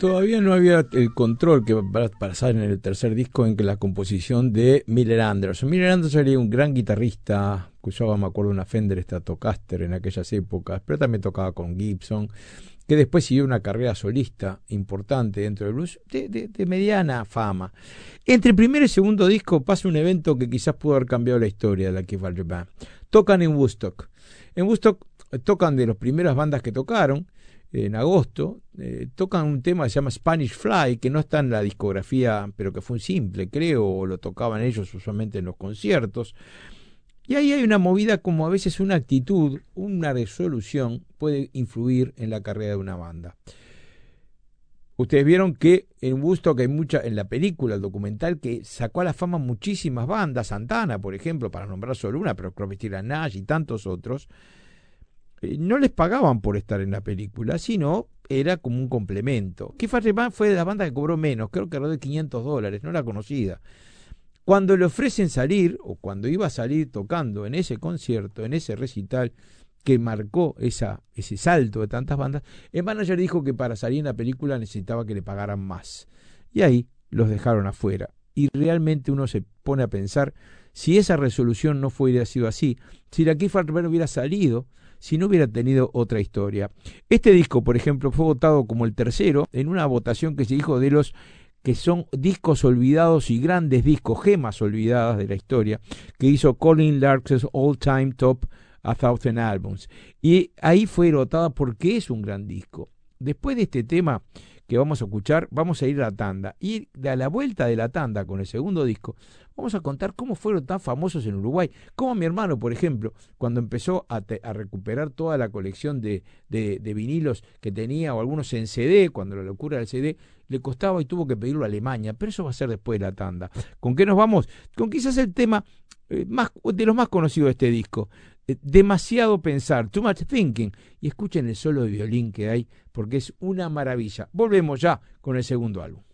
todavía no había el control que va a pasar en el tercer disco en que la composición de Miller Anderson. Miller Anderson era un gran guitarrista que usaba, me acuerdo, una Fender Stratocaster en aquellas épocas, pero también tocaba con Gibson, que después siguió una carrera solista importante dentro del blues, de mediana fama. Entre el primer y segundo disco pasa un evento que quizás pudo haber cambiado la historia de la Keith Walker Band. Tocan en Woodstock. En Woodstock tocan de las primeras bandas que tocaron, en agosto, tocan un tema que se llama Spanish Fly, que no está en la discografía, pero que fue un simple, creo, o lo tocaban ellos usualmente en los conciertos. Y ahí hay una movida, como a veces una actitud, una resolución puede influir en la carrera de una banda. Ustedes vieron que en Woodstock hay mucha, en la película, el documental, que sacó a la fama muchísimas bandas, Santana, por ejemplo, para nombrar solo una, pero Crosby, Stills & Nash y tantos otros. No les pagaban por estar en la película, sino era como un complemento. Keith Walker Band fue de la banda que cobró menos, creo que alrededor de $500, no era conocida. Cuando le ofrecen salir, o cuando iba a salir tocando en ese concierto, en ese recital que marcó ese salto de tantas bandas, el manager dijo que para salir en la película necesitaba que le pagaran más. Y ahí los dejaron afuera. Y realmente uno se pone a pensar, si esa resolución no hubiera sido así, si la Keith Walker Band hubiera salido, si no hubiera tenido otra historia. Este disco, por ejemplo, fue votado como el tercero en una votación que se dijo de los que son discos olvidados y grandes discos, gemas olvidadas de la historia, que hizo Colin Lark's All Time Top 1000 Albums. Y ahí fue votada porque es un gran disco. Después de este tema que vamos a escuchar, vamos a ir a la tanda. Y a la vuelta de la tanda, con el segundo disco, vamos a contar cómo fueron tan famosos en Uruguay. Como mi hermano, por ejemplo, cuando empezó a recuperar toda la colección de vinilos que tenía, o algunos en CD, cuando la locura del CD, le costaba y tuvo que pedirlo a Alemania. Pero eso va a ser después de la tanda. ¿Con qué nos vamos? Con quizás el tema más de los más conocidos de este disco. Demasiado pensar, Too Much Thinking, y escuchen el solo de violín que hay porque es una maravilla. Volvemos ya con el segundo álbum.